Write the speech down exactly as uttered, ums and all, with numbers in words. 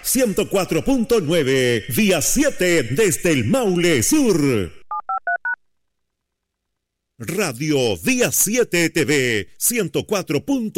ciento cuatro punto nueve, Vía siete desde el Maule Sur. Radio Día siete T V, ciento cuatro punto nueve.